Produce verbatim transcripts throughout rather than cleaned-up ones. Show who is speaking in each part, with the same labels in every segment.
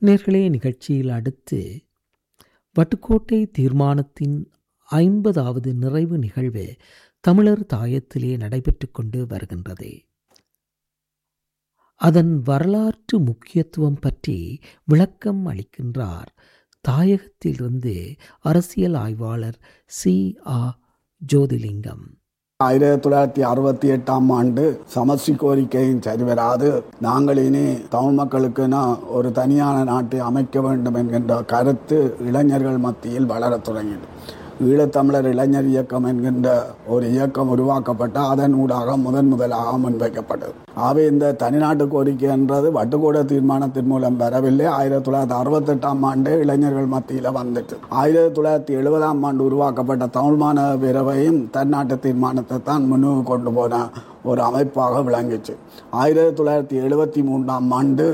Speaker 1: நேர்களே, நிகழ்ச்சியில் அடுத்து வட்டுக்கோட்டை தீர்மானத்தின் ஐம்பதாவது நிறைவு நிகழ்வு தமிழர் தாயத்திலே நடைபெற்று கொண்டு வருகின்றது. அதன் வரலாற்று முக்கியத்துவம் பற்றி விளக்கம் அளிக்கின்றார் தாயகத்திலிருந்து அரசியல் ஆய்வாளர் சி ஆ ஜோதிலிங்கம்.
Speaker 2: ஆயிரத்தி தொள்ளாயிரத்தி அறுபத்தி எட்டாம் ஆண்டு சமஷ்டி கோரிக்கையின் சரிவராது நாங்கள் இனி தமிழ் மக்களுக்குன்னா ஒரு தனியான நாட்டை அமைக்க வேண்டும் என்கின்ற கருத்து இளைஞர்கள் மத்தியில் வளரத் தொடங்கியது. ஈழத்தமிழர் இளைஞர் இயக்கம் என்கின்ற ஒரு இயக்கம் உருவாக்கப்பட்ட அதன் ஊடாக முதன் முதலாக முன்வைக்கப்பட்டது. ஆகவே இந்த தனிநாட்டு கோரிக்கை என்றது வட்டுக்கோட்டை தீர்மானத்தின் மூலம் வரவில்லை. ஆயிரத்தி தொள்ளாயிரத்தி அறுபத்தி எட்டாம் ஆண்டு இளைஞர்கள் மத்தியில் வந்துட்டு ஆயிரத்தி தொள்ளாயிரத்தி எழுபதாம் ஆண்டு உருவாக்கப்பட்ட தமிழ் மாநகர பேரவையும் தன்னாட்டு தீர்மானத்தை தான் முன்னுக்கு கொண்டு போன ஒரு அமைப்பாக விளங்கிச்சு. ஆயிரத்தி தொள்ளாயிரத்தி எழுபத்தி மூன்றாம் ஆண்டு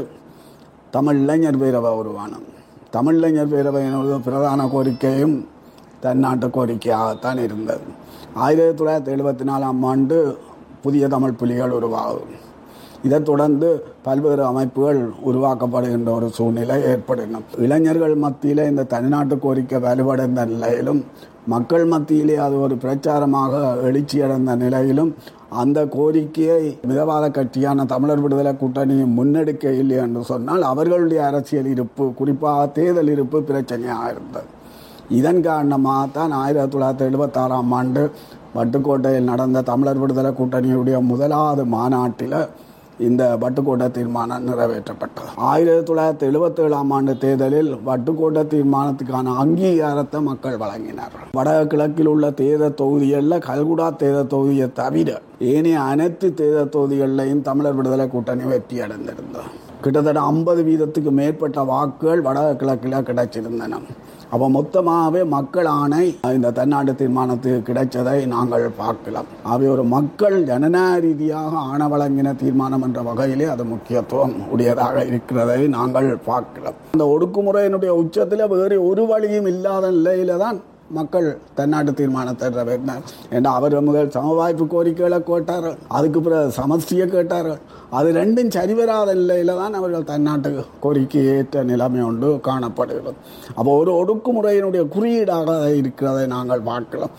Speaker 2: தமிழ் இளைஞர் பேரவை உருவானது. தமிழ் இளைஞர் பேரவையினுடைய பிரதான கோரிக்கையும் தன்னாட்டு கோரிக்கையாகத்தான் இருந்தது. ஆயிரத்தி தொள்ளாயிரத்தி எழுபத்தி நாலாம் ஆண்டு புதிய தமிழ் புலிகள் உருவாகும். இதைத் தொடர்ந்து பல்வேறு அமைப்புகள் உருவாக்கப்படுகின்ற ஒரு சூழ்நிலை ஏற்படுகின்றன. இளைஞர்கள் மத்தியிலே இந்த தனிநாட்டு கோரிக்கை வலுவடைந்த நிலையிலும் மக்கள் மத்தியிலே அது ஒரு பிரச்சாரமாக எழுச்சியடைந்த நிலையிலும் அந்த கோரிக்கையை மிதவாத கட்சியான தமிழர் விடுதலை கூட்டணி முன்னெடுக்க இல்லை என்று சொன்னால் அவர்களுடைய அரசியல் இருப்பு, குறிப்பாக தேர்தல் இருப்பு பிரச்சனையாக இருந்தது. இதன் காரணமாகத்தான் ஆயிரத்தி தொள்ளாயிரத்தி எழுபத்தி ஆறாம் ஆண்டு வட்டுக்கோட்டையில் நடந்த தமிழர் விடுதலை கூட்டணியுடைய முதலாவது மாநாட்டில் இந்த வட்டுக்கோட்டை தீர்மானம் நிறைவேற்றப்பட்டது. ஆயிரத்தி தொள்ளாயிரத்தி எழுபத்தி ஏழாம் ஆண்டு தேர்தலில் வட்டுக்கோட்டை தீர்மானத்துக்கான அங்கீகாரத்தை மக்கள் வழங்கினார். வடகிழக்கில் உள்ள தேர்தல் தொகுதிகளில் கல்குடா தேர்தல் தொகுதியை தவிர ஏனைய அனைத்து தேர்தல் தொகுதிகளிலையும் தமிழர் விடுதலை கூட்டணி வெற்றி அடைந்திருந்தது. கிட்டத்தட்ட ஐம்பது வீதத்துக்கு மேற்பட்ட வாக்குகள் வடகிழக்கில் கிடைச்சிருந்தன. அப்போ மொத்தமாகவே மக்கள் ஆணை இந்த தன்னாட்டு தீர்மானத்துக்கு கிடைச்சதை நாங்கள் பார்க்கலாம். அவை ஒரு மக்கள் ஜனநாயக ரீதியாக ஆணை வழங்கின தீர்மானம் என்ற வகையிலே அது முக்கியத்துவம் உடையதாக இருக்கிறதை நாங்கள் பார்க்கலாம். அந்த ஒடுக்குமுறையினுடைய உச்சத்தில் வேறு ஒரு வழியும் இல்லாத நிலையில தான் மக்கள் தன்னாட்டு தீர்மானத்தை நிறைவேற்றினார். ஏன்னா அவர் முதல் சமவாய்ப்பு கோரிக்கைகளை கேட்டார், அதுக்கு பிறகு சமஸ்டியை கேட்டார். அது ரெண்டும் சரிவராத நிலையில தான் அவர்கள் தன்னாட்டு கோரிக்கை ஏற்ற நிலைமை ஒன்று காணப்படுகிறது. அப்போ ஒரு ஒடுக்குமுறையினுடைய குறியீடாக இருக்கிறதை நாங்கள் பார்க்கலாம்.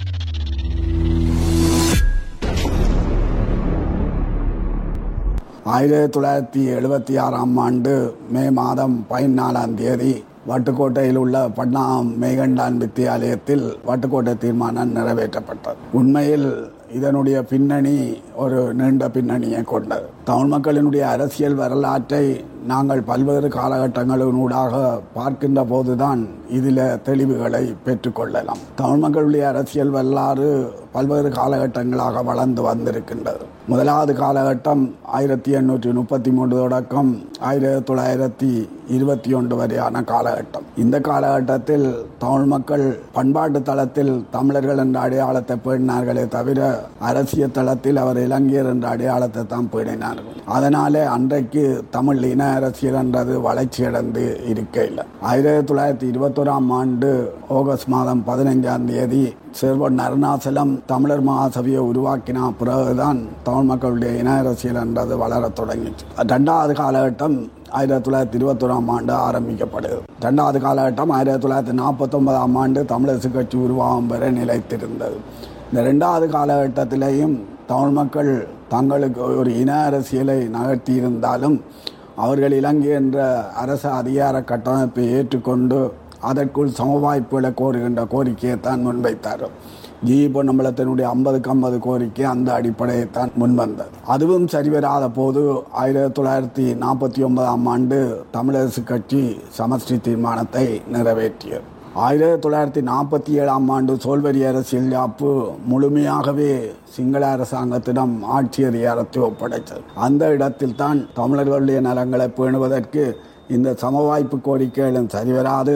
Speaker 2: ஆயிரத்தி தொள்ளாயிரத்தி எழுபத்தி ஆறாம் ஆண்டு மே மாதம் பதினாலாம் தேதி வட்டுக்கோட்டையில் உள்ள பட்னா மேகண்டான் வித்தியாலயத்தில் வட்டுக்கோட்டை தீர்மானம் நிறைவேற்றப்பட்டது. உண்மையில் இதனுடைய பின்னணி ஒரு நீண்ட பின்னணியை கொண்டது. தமிழ் மக்களினுடைய அரசியல் வரலாற்றை நாங்கள் பல்வேறு காலகட்டங்களினூடாக பார்க்கின்ற போதுதான் இதில் தெளிவுகளை பெற்றுக்கொள்ளலாம். தமிழ் மக்களுடைய அரசியல் வரலாறு பல்வேறு காலகட்டங்களாக வளர்ந்து வந்திருக்கின்றது. முதலாவது காலகட்டம் ஆயிரத்தி எண்ணூற்றி முப்பத்தி மூன்று தொடக்கம் ஆயிரத்தி தொள்ளாயிரத்தி இருபத்தி ஒன்று வரையான காலகட்டம். இந்த காலகட்டத்தில் தமிழ் மக்கள் பண்பாட்டு தளத்தில் தமிழர்கள் என்ற அடையாளத்தை பேணினார்களே தவிர அரசியல் தளத்தில் அவர் இலங்கையர் என்ற அடையாளத்தை தான் பேணினார்கள். அதனாலே அன்றைக்கு தமிழ் இன அரசியல் என்றது வளர்ச்சியடைந்து இருக்க இல்லை. ஆயிரத்தி தொள்ளாயிரத்தி இருபத்தோராம் ஆண்டு ஆகஸ்ட் மாதம் பதினைஞ்சாம் தேதி சேர்வன் அருணாசலம் தமிழர் மகாசபையை உருவாக்கின பிறகுதான் தமிழ் மக்களுடைய இன அரசியல் என்றது வளரத் தொடங்கிச்சு. இரண்டாவது காலகட்டம் ஆயிரத்தி தொள்ளாயிரத்தி இருபத்தோராம் ஆண்டு ஆரம்பிக்கப்படுகிறது. இரண்டாவது காலகட்டம் ஆயிரத்தி தொள்ளாயிரத்தி நாற்பத்தி ஒன்பதாம் ஆண்டு தமிழரசு கட்சி உருவாகும் வரை நிலைத்திருந்தது. இந்த இரண்டாவது காலகட்டத்திலேயும் தமிழ் மக்கள் தங்களுக்கு ஒரு இன அரசியலை நகர்த்தி இருந்தாலும் அவர்கள் இலங்கை என்ற அரசு அதிகார கட்டமைப்பை ஏற்றுக்கொண்டு அதற்குள் சமவாய்ப்புகளை கோருகின்ற கோரிக்கையை தான் முன்வைத்தார். ஜி பொன்னம்பலத்தினுடைய ஐம்பதுக்கு ஐம்பது கோரிக்கை அந்த அடிப்படையை தான் முன்வந்தது. அதுவும் சரிவராத போது ஆயிரத்தி தொள்ளாயிரத்தி நாற்பத்தி ஒன்பதாம் ஆண்டு தமிழரசு கட்சி சமஷ்டி தீர்மானத்தை நிறைவேற்றியது. ஆயிரத்தி தொள்ளாயிரத்தி நாற்பத்தி ஏழாம் ஆண்டு சோல்வெரி அரசியல் யாப்பு முழுமையாகவே சிங்கள அரசாங்கத்திடம் ஆட்சி அதிகாரத்தை ஒப்படைத்தது. அந்த இடத்தில் தான் தமிழர்களுடைய நலங்களை பேணுவதற்கு இந்த சமவாய்ப்பு கோரிக்கைகளும் சரிவராது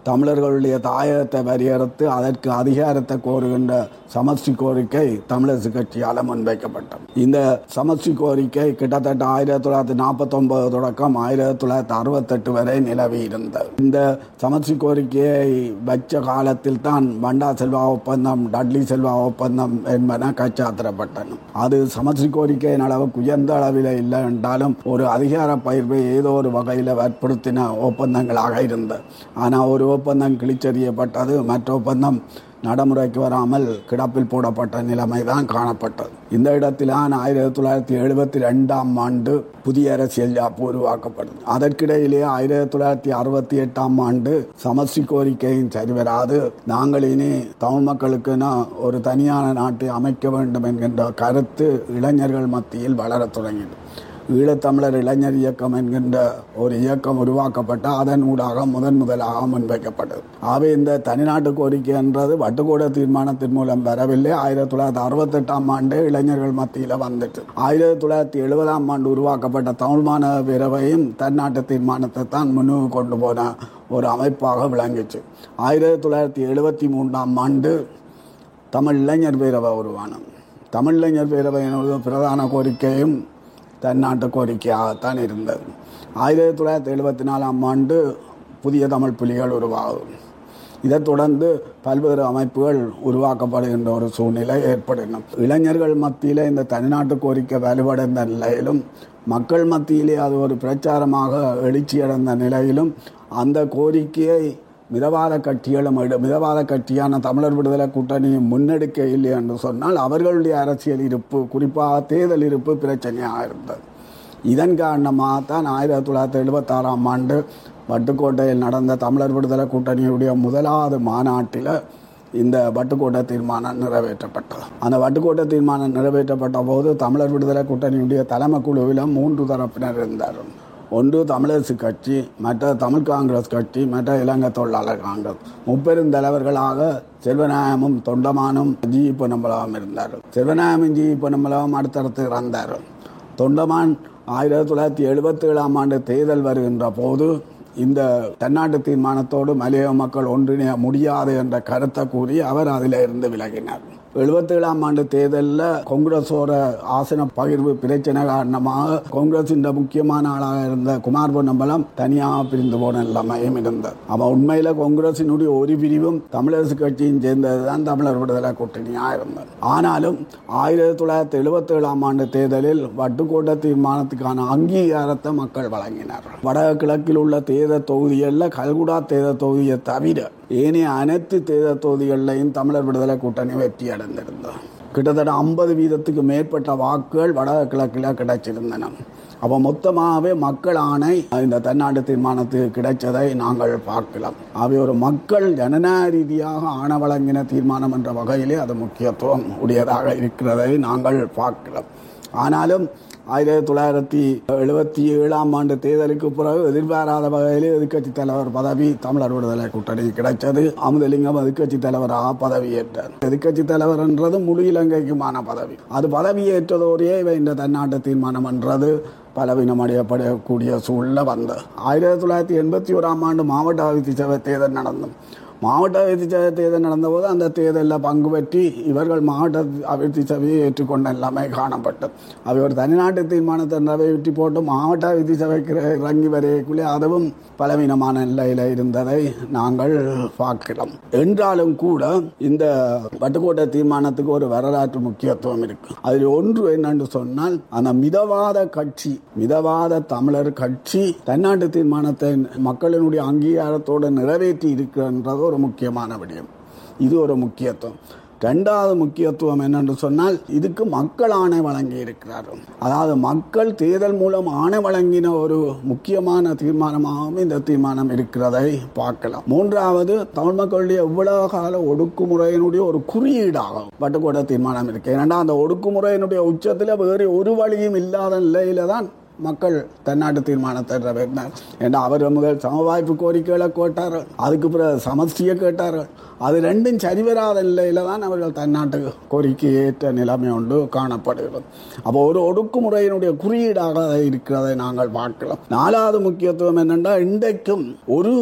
Speaker 2: தமிழர்களுடைய தாயகத்தை வரையறுத்து அதற்கு அதிகாரத்தை கோருகின்ற சமஷ்டி கோரிக்கை தமிழரசு கட்சியால் முன்வைக்கப்பட்டது. இந்த சமஷ்டி கோரிக்கை கிட்டத்தட்ட ஆயிரத்தி தொள்ளாயிரத்தி நாற்பத்தி ஒன்பது தொடக்கம் ஆயிரத்தி தொள்ளாயிரத்தி அறுபத்தெட்டு வரை நிலவி இருந்தது. இந்த சமஷ்டி கோரிக்கையை வச்ச காலத்தில் தான் பண்டா செல்வா ஒப்பந்தம், டட்லி செல்வா ஒப்பந்தம் என்பன கைச்சாத்திரப்பட்டன. அது சமஷ்டி கோரிக்கையின் அளவுக்கு உயர்ந்த அளவில் இல்லை என்றாலும் ஒரு அதிகார பகிர்வை ஏதோ ஒரு வகையில் வற்புறுத்தின ஒப்பந்தங்களாக இருந்தது. ஆனால் ஒரு ஒப்பந்தம் கிழிச்செறியப்பட்டது, மற்ற ஒப்பந்தம் நடைமுறைக்கு வராமல் கிடப்பில் போடப்பட்ட நிலைமைதான் காணப்பட்டது. இந்த இடத்திலான ஆயிரத்தி தொள்ளாயிரத்தி எழுபத்தி ரெண்டாம் ஆண்டு புதிய அரசியல் யாப்பு உருவாக்கப்பட்டது. அதற்கிடையிலே ஆயிரத்தி தொள்ளாயிரத்தி அறுபத்தி எட்டாம் ஆண்டு சமஷ்டி கோரிக்கையின் சரிவராது நாங்கள் இனி தமிழ் மக்களுக்குன்னா ஒரு தனியான நாட்டை அமைக்க வேண்டும் என்கின்ற கருத்து இளைஞர்கள் மத்தியில் வளரத் தொடங்கியது. ஈழத்தமிழர் இளைஞர் இயக்கம் என்கின்ற ஒரு இயக்கம் உருவாக்கப்பட்ட அதன் ஊடாக முதன் முதலாக முன்வைக்கப்பட்டது. ஆகவே இந்த தனிநாட்டு கோரிக்கை என்றது வட்டுக்கோட தீர்மானத்தின் மூலம் வரவில்லை. ஆயிரத்தி தொள்ளாயிரத்தி அறுபத்தி எட்டாம் ஆண்டு இளைஞர்கள் மத்தியில் வந்துட்டு ஆயிரத்தி தொள்ளாயிரத்தி எழுபதாம் ஆண்டு உருவாக்கப்பட்ட தமிழ் மாணவ பேரவையும் தன்னாட்டு தீர்மானத்தை தான் முன்னுக்கு கொண்டு போன ஒரு அமைப்பாக விளங்கிச்சு. ஆயிரத்தி தொள்ளாயிரத்தி எழுபத்தி மூன்றாம் ஆண்டு தமிழ் இளைஞர் பேரவை உருவானது. தமிழ் இளைஞர் பேரவையினுடைய பிரதான கோரிக்கையும் தன்னாட்டு கோரிக்கையாகத்தான் இருந்தது. ஆயிரத்தி தொள்ளாயிரத்தி எழுபத்தி நாலாம் ஆண்டு புதிய தமிழ் புலிகள் உருவாகும். இதைத் தொடர்ந்து பல்வேறு அமைப்புகள் உருவாக்கப்படுகின்ற ஒரு சூழ்நிலை ஏற்படணும். இளைஞர்கள் மத்தியில் இந்த தனிநாட்டு கோரிக்கை வலுவடைந்த நிலையிலும் மக்கள் மத்தியிலே அது ஒரு பிரச்சாரமாக எழுச்சியடைந்த நிலையிலும் அந்த கோரிக்கையை மிதவாத கட்சிகளும் மிதவாத கட்சியான தமிழர் விடுதலை கூட்டணியும் முன்னெடுக்க இல்லை என்று சொன்னால் அவர்களுடைய அரசியல் இருப்பு, குறிப்பாக தேர்தல் இருப்பு பிரச்சனையாக இருந்தது. இதன் காரணமாகத்தான் ஆயிரத்தி தொள்ளாயிரத்தி எழுபத்தி ஆறாம் ஆண்டு வட்டுக்கோட்டையில் நடந்த தமிழர் விடுதலை கூட்டணியுடைய முதலாவது மாநாட்டில் இந்த வட்டுக்கோட்டை தீர்மானம் நிறைவேற்றப்பட்டது. அந்த வட்டுக்கோட்டை தீர்மானம் நிறைவேற்றப்பட்ட போது தமிழர் விடுதலை கூட்டணியுடைய தலைமை குழுவில் மூன்று தரப்பினர் இருந்தார்கள். ஒன்று தமிழரசு கட்சி, மற்ற தமிழ் காங்கிரஸ் கட்சி, மற்ற இலங்கை தொழிலாளர் காங்கிரஸ். முப்பெரும் தலைவர்களாக செல்வநாயகமும் தொண்டமானும் ஜி பொன்னம்பலமும் இருந்தார்கள். செல்வநாயகமும் ஜி பொன்னம்பலமும் அடுத்தடுத்து இறந்தார்கள். தொண்டமான் ஆயிரத்தி தொள்ளாயிரத்தி எழுபத்தி ஏழாம் ஆண்டு தேர்தல் வருகின்ற போது இந்த தன்னாட்டு தீர்மானத்தோடு மலைய மக்கள் ஒன்றிணைய முடியாது என்ற கருத்தை கூறி அவர் அதில் இருந்து விலகினார். எழுபத்தி ஏழாம் ஆண்டு தேர்தலில் காங்கிரஸோட ஆசன பகிர்வு பிரச்சனை காரணமாக காங்கிரஸின் முக்கியமான ஆளாக இருந்த குமார் பொன்னம்பலம் தனியாக பிரிந்து போன நிலைமையும் இருந்தது. அப்போ உண்மையில் காங்கிரஸினுடைய ஒரு பிரிவும் தமிழரசு கட்சியும் சேர்ந்ததுதான் தமிழர் விடுதலை கூட்டணியாக இருந்தது. ஆனாலும் ஆயிரத்தி தொள்ளாயிரத்தி எழுபத்தி ஏழாம் ஆண்டு தேர்தலில் வட்டுக்கோட்டை தீர்மானத்துக்கான அங்கீகாரத்தை மக்கள் வழங்கினார். வடகிழக்கில் உள்ள தேர்தல் தொகுதிகளில் கல்குடா தேர்தல் தொகுதியை தவிர ஏனைய அனைத்து தேர்தல் தொகுதிகளிலையும் தமிழர் விடுதலை கூட்டணி வெற்றி அடைந்திருந்தது. கிட்டத்தட்ட ஐம்பது வீதத்துக்கு மேற்பட்ட வாக்குகள் வடகிழக்கில் கிடைச்சிருந்தன. அப்போ மொத்தமாகவே மக்கள் ஆணை இந்த தன்னாட்டு தீர்மானத்துக்கு கிடைச்சதை நாங்கள் பார்க்கலாம். அவை ஒரு மக்கள் ஜனநாயக ரீதியாக ஆண வழங்கின தீர்மானம் என்ற வகையிலே அது முக்கியத்துவம் உடையதாக இருக்கிறதை நாங்கள் பார்க்கலாம். ஆனாலும் ஆயிரத்தி தொள்ளாயிரத்தி எழுபத்தி ஏழாம் ஆண்டு தேர்தலுக்கு பிறகு எதிர்பாராத வகையிலே எதிர்க்கட்சி தலைவர் பதவி தமிழர் விடுதலை கூட்டணி கிடைச்சது. அமுதலிங்கம் எதிர்க்கட்சி தலைவராக பதவியேற்றார். எதிர்க்கட்சி தலைவர் என்றது முழு இலங்கைக்குமான பதவி. அது பதவியேற்றதோடையே இந்த தன்னாட்டு தீர்மானம் என்றது பலவீனம் அடையப்படக்கூடிய சூழ்நிலை வந்தது. ஆயிரத்தி தொள்ளாயிரத்தி எண்பத்தி ஓராம் ஆண்டு மாவட்ட அபிவிருத்தி சபை தேர்தல் நடந்தது. மாவட்ட அபிவிருத்தி சபை தேர்தல் நடந்தபோது அந்த தேர்தலில் பங்கு பெற்றி இவர்கள் மாவட்ட அபிவிருத்தி சபையை ஏற்றுக்கொண்ட எல்லாமே காணப்பட்டது. அவை ஒரு தனிநாட்டு தீர்மானத்தை நிறைவேற்றி போட்டு மாவட்ட அபிவிருத்தி சபைக்கு இறங்கி வரைக்குள்ளே அதுவும் பலவீனமான நிலையில் இருந்ததை நாங்கள் பார்க்கிறோம். என்றாலும் கூட இந்த வட்டுக்கோட்டை தீர்மானத்துக்கு ஒரு வரலாற்று முக்கியத்துவம் இருக்கு. அதில் ஒன்று என்னென்று சொன்னால் அந்த மிதவாத கட்சி, மிதவாத தமிழர் கட்சி தன்னாட்டு தீர்மானத்தை மக்களினுடைய அங்கீகாரத்தோடு நிறைவேற்றி இருக்கின்றது ஒரு முக்கியமான விடயம். இது ஒரு முக்கியத்துவம். ரெண்டாவது முக்கியத்துவம் என்னென்று சொன்னால் இதுக்கு மக்கள் ஆணை வழங்கி இருக்கிறார்கள். அதாவது மக்கள் தேர்தல் மூலம் ஆணை வழங்கின ஒரு முக்கியமான தீர்மானமாகவும் இந்த தீர்மானம் இருக்கிறதை பார்க்கலாம். மூன்றாவது தமிழ் மக்களுடைய இவ்வளவு கால ஒடுக்குமுறையினுடைய ஒரு குறியீடாகும் வட்டுக்கோட்டை தீர்மானம் இருக்கு. ஏன்னா அந்த ஒடுக்குமுறையினுடைய உச்சத்தில் வேறு ஒரு வழியும் இல்லாத நிலையில தான் மக்கள் தன்னாட்டு தீர்மானத்தை நிறைவேற்றினார். ஏன்னா அவர் முதல் சமவாய்ப்பு கோரிக்கைகளை கேட்டார், அதுக்கு பிறகு சமஷ்டியை கேட்டார்கள். அது ரெண்டும் சரிவராத நிலையில தான் அவர்கள் தன்னாட்டு கோரிக்கை ஏற்ற நிலைமை ஒன்று காணப்படுகிறது. அப்போ ஒரு ஒடுக்குமுறையினுடைய குறியீடாக இருக்கிறதை நாங்கள் பார்க்கலாம். நாலாவது முக்கியத்துவம் என்னென்னா இன்றைக்கும் ஒரு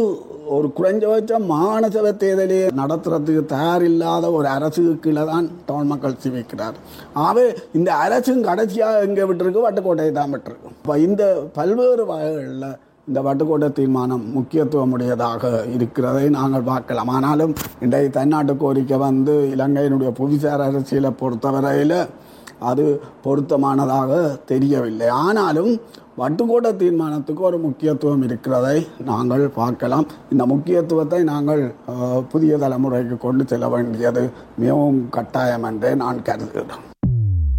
Speaker 2: ஒரு குறைஞ்சபட்சம் மாகாண சபை தேர்தலையே நடத்துறதுக்கு தயாரில்லாத ஒரு அரசுக்கு கீழே தான் தமிழ் மக்கள் சிவிக்கிறார். ஆகவே இந்த அரசும் கடைசியாக எங்கே விட்டுருக்கு, வட்டுக்கோட்டையை தான் விட்டுருக்கு. இப்போ இந்த பல்வேறு வகைகளில் இந்த வட்டுக்கோட்டை தீர்மானம் முக்கியத்துவமுடையதாக இருக்கிறதை நாங்கள் பார்க்கலாம். ஆனாலும் இன்றைய தன்னாட்டு கோரிக்கை வந்து இலங்கையினுடைய புவிசார் அரசியலை பொறுத்தவரையில் அது பொருத்தமானதாக தெரியவில்லை. ஆனாலும் வட்டுக்கோட்டை தீர்மானத்துக்கு ஒரு முக்கியத்துவம் இருக்கிறதை நாங்கள் பார்க்கலாம். இந்த முக்கியத்துவத்தை நாங்கள் புதிய தலைமுறைக்கு கொண்டு செல்ல வேண்டியது மிகவும் கட்டாயம் என்றே நான் கருதுகிறேன்.